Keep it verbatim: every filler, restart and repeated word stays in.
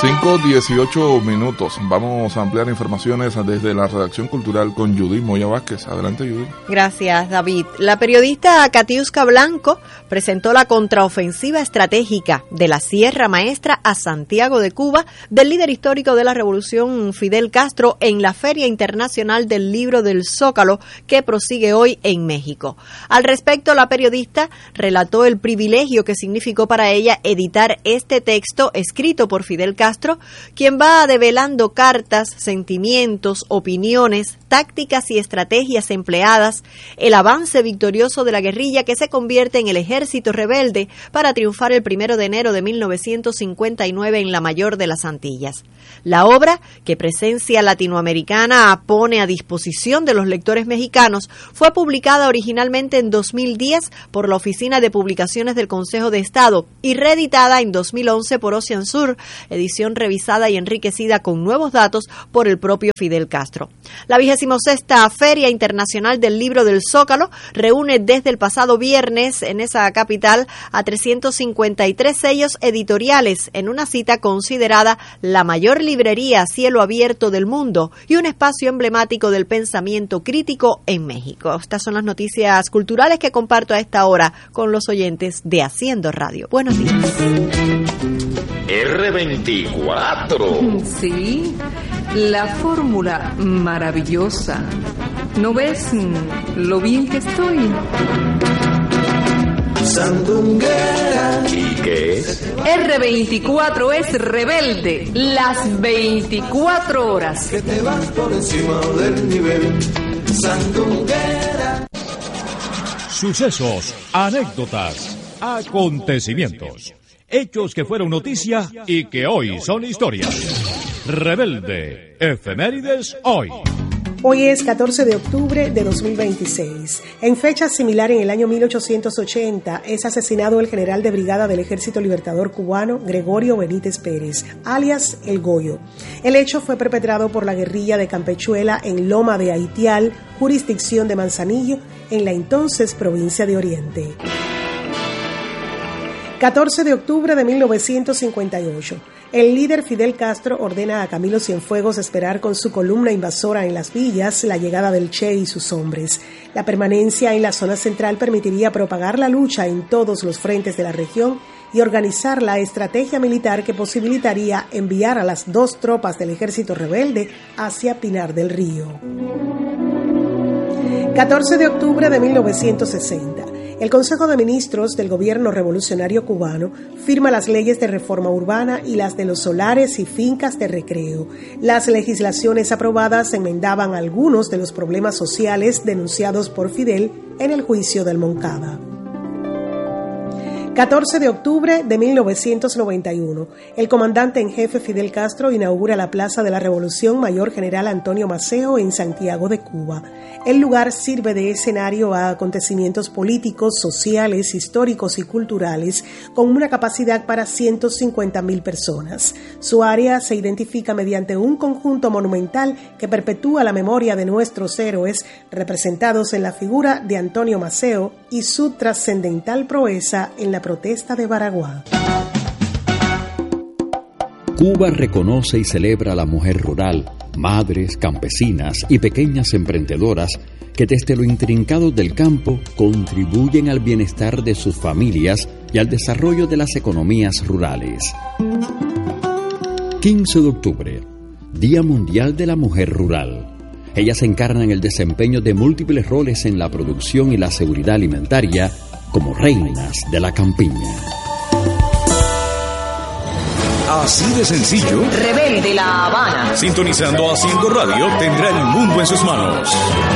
cinco dieciocho minutos. Vamos a ampliar informaciones desde la redacción cultural con Judith Moya Vázquez. Adelante, Judith. Gracias, David. La periodista Katiuska Blanco presentó la contraofensiva estratégica de la Sierra Maestra a Santiago de Cuba del líder histórico de la revolución Fidel Castro en la Feria Internacional del Libro del Zócalo, que prosigue hoy en México. Al respecto, la periodista relató el privilegio que significó para ella editar este texto escrito por Fidel Castro, quien va develando cartas, sentimientos, opiniones, tácticas y estrategias empleadas, el avance victorioso de la guerrilla que se convierte en el ejército rebelde para triunfar el primero de enero de mil novecientos cincuenta y nueve en la mayor de las Antillas. La obra, que Presencia Latinoamericana pone a disposición de los lectores mexicanos, fue publicada originalmente en dos mil diez por la Oficina de Publicaciones del Consejo de Estado y reeditada en dos mil once por Ocean Sur, edición revisada y enriquecida con nuevos datos por el propio Fidel Castro. La vigésima sexta Feria Internacional del Libro del Zócalo reúne desde el pasado viernes en esa capital a trescientos cincuenta y tres sellos editoriales en una cita considerada la mayor librería a cielo abierto del mundo y un espacio emblemático del pensamiento crítico en México. Estas son las noticias culturales que comparto a esta hora con los oyentes de Haciendo Radio. Buenos días. erre veinticuatro. Sí, la fórmula maravillosa. ¿No ves lo bien que estoy? Sandunguera. ¿Y qué es? erre veinticuatro es rebelde, las veinticuatro horas. Que te vas por encima del nivel. Sandunguera. Sucesos, anécdotas, acontecimientos. Hechos que fueron noticia y que hoy son historia. Rebelde, efemérides hoy. Hoy es catorce de octubre de dos mil veintiséis. En fecha similar, en el año mil ochocientos ochenta, es asesinado el general de brigada del Ejército Libertador Cubano, Gregorio Benítez Pérez, alias El Goyo. El hecho fue perpetrado por la guerrilla de Campechuela en Loma de Haitial, jurisdicción de Manzanillo, en la entonces provincia de Oriente. catorce de octubre de mil novecientos cincuenta y ocho. El líder Fidel Castro ordena a Camilo Cienfuegos esperar con su columna invasora en las villas la llegada del Che y sus hombres. La permanencia en la zona central permitiría propagar la lucha en todos los frentes de la región y organizar la estrategia militar que posibilitaría enviar a las dos tropas del ejército rebelde hacia Pinar del Río. catorce de octubre de mil novecientos sesenta. El Consejo de Ministros del Gobierno Revolucionario Cubano firma las leyes de reforma urbana y las de los solares y fincas de recreo. Las legislaciones aprobadas enmendaban algunos de los problemas sociales denunciados por Fidel en el juicio del Moncada. catorce de octubre de mil novecientos noventa y uno. El comandante en jefe Fidel Castro inaugura la Plaza de la Revolución Mayor General Antonio Maceo en Santiago de Cuba. El lugar sirve de escenario a acontecimientos políticos, sociales, históricos y culturales con una capacidad para ciento cincuenta mil personas. Su área se identifica mediante un conjunto monumental que perpetúa la memoria de nuestros héroes representados en la figura de Antonio Maceo y su trascendental proeza en la protesta de Baraguá. Cuba reconoce y celebra a la mujer rural, madres, campesinas y pequeñas emprendedoras que desde lo intrincado del campo contribuyen al bienestar de sus familias y al desarrollo de las economías rurales. quince de octubre, Día Mundial de la Mujer Rural. Ellas encarnan el desempeño de múltiples roles en la producción y la seguridad alimentaria como reinas de la campiña. Así de sencillo. Rebelde La Habana. Sintonizando Haciendo Radio tendrá el mundo en sus manos.